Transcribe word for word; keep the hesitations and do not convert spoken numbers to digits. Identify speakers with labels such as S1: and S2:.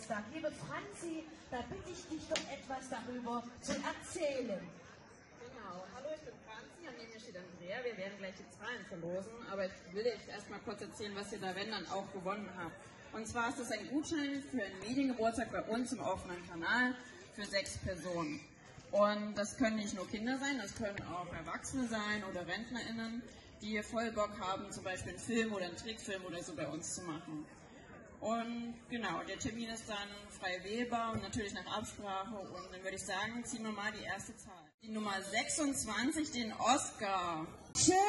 S1: Geburtstag. Liebe Franzi, da bitte ich dich doch etwas darüber zu erzählen.
S2: Genau, hallo, ich bin Franzi und neben mir steht Andrea. Wir werden gleich die Zahlen verlosen, aber ich will euch erstmal kurz erzählen, was ihr da, wenn, dann auch gewonnen habt. Und zwar ist das ein Gutschein für einen Mediengeburtstag bei uns im offenen Kanal für sechs Personen. Und das können nicht nur Kinder sein, das können auch Erwachsene sein oder RentnerInnen, die voll Bock haben, zum Beispiel einen Film oder einen Trickfilm oder so bei uns zu machen. Und genau, der Termin ist dann frei wählbar und natürlich nach Absprache. Und dann würde ich sagen, ziehen wir mal die erste Zahl. Die Nummer sechsundzwanzig, den Oscar.
S1: Schön.